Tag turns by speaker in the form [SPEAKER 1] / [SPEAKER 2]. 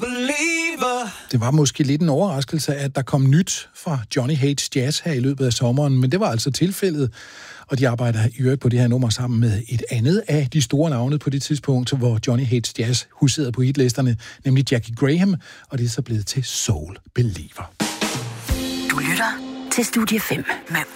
[SPEAKER 1] Believer.
[SPEAKER 2] Det var måske lidt en overraskelse, at der kom nyt fra Johnny Hates Jazz her i løbet af sommeren, men det var altså tilfældet. Og de arbejder i øvrigt på det her nummer sammen med et andet af de store navne på det tidspunkt, hvor Johnny Hates Jazz huserede på hitlisterne, nemlig Jackie Graham, og det er så blevet til Soul Believer.
[SPEAKER 3] Du lytter til Studie 5 med